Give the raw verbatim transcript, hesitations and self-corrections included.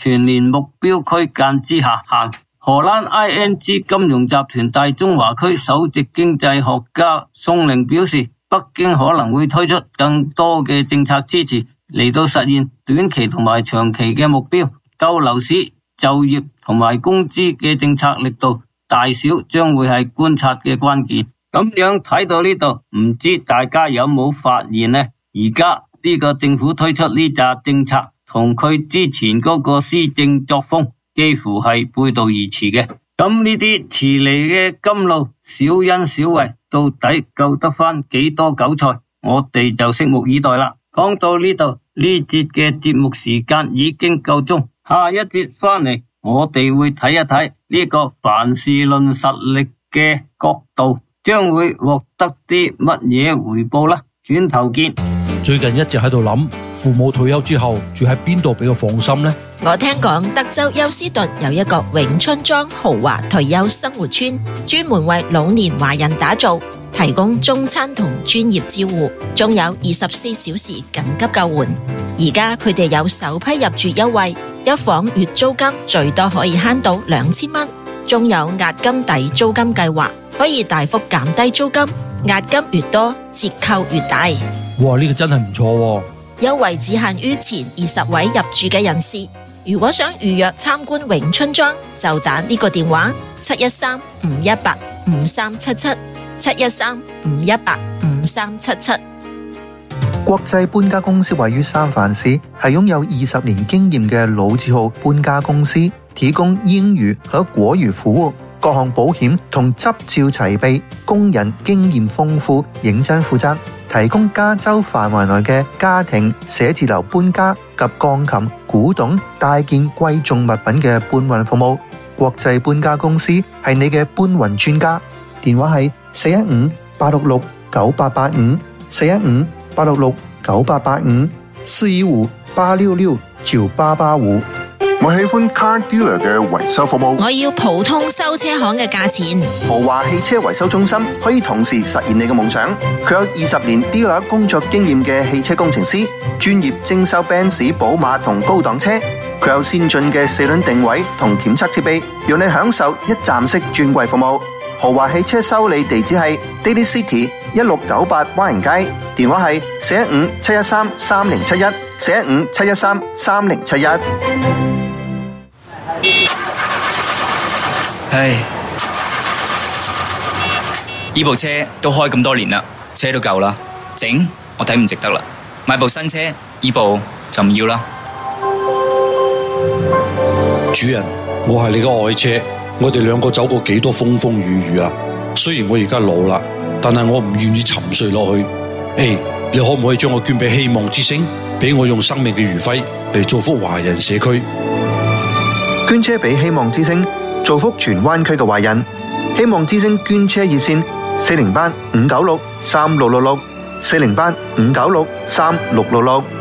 全年目標區間之下行。荷蘭 I N G 金融集團大中華區首席經濟學家宋玲表示，北京可能會推出更多嘅政策支持嚟到實現短期同埋長期嘅目標。救樓市、就業同埋工資嘅政策力度大小將會係觀察嘅關鍵。咁樣睇到呢度，唔知大家有冇發現呢？而家呢個政府推出呢紮政策，同佢之前嗰個施政作風幾乎係背道而馳嘅。咁呢啲遲嚟嘅甘露，小恩小惠，到底救得返幾多韭菜？我哋就拭目以待啦。講到呢度，呢節嘅節目時間已經夠鐘，下一節返嚟，我哋會睇一睇呢個凡事論實力嘅角度，將會獲得啲乜嘢回報啦。轉頭見。 最近一直喺度諗，父母退休之後住喺邊度比較放心呢？ 我聽講德州休斯頓有一個永春莊豪華退休生活村，專門為老年華人打造，提供中餐同專業照護，仲有二十四小時緊急救援。而家佢哋有首批入住優惠，一房月租金最多可以慳到兩千蚊，仲有押金抵租金計劃，可以大幅減低租金，押金越多折扣越大。 哇，呢個真係唔錯喎！ 優惠只限於前二十位入住嘅人士。如果想預約參觀永春莊，就打呢個電話七一三五一八五三七七七一三五一八五三七七。 國際搬家公司位於三藩市，係擁有二十年經驗嘅老字號搬家公司，提供英語和國語服務，各項保險同執照齊備，工人經驗豐富，認真負責，提供加州範圍內嘅家庭、寫字樓搬家及鋼琴、古董、大件貴重物品嘅搬運服務。國際搬家公司係你嘅搬運專家，電話係四一五八六六九八八五，四一五八六六九八八五，四一五八六六九八八五。 我喜歡 Car Dealer 嘅維修服務。 我要普通修車行嘅價錢。 豪華汽車維修中心可以同時實現你嘅夢想。佢有二十年 dealer 工作經驗嘅汽車工程師，專業徵收 Benz、寶馬同高檔車。佢有先進嘅四輪定位同檢測設備，讓你享受一站式專櫃服務。豪華汽車修理地址係 Daly City 一六九八灣人街，電話係四一五七一三三零七一，四一五七一三三零七一。 唉，呢部車都開咁多年啦，車都舊啦，整我睇唔值得啦，買部新車，呢部就唔要啦。 主人，我係你嘅愛車，我哋兩個走過幾多風風雨雨啊！雖然我而家老啦，但係我唔願意沉睡落去。誒，你可唔可以將我捐俾希望之星，俾我用生命嘅餘暉嚟造福華人社區？ 捐車俾希望之星，造福荃灣區嘅華人。希望之星捐車熱線：四零八五九六三六六六，四零八五九六三六六六。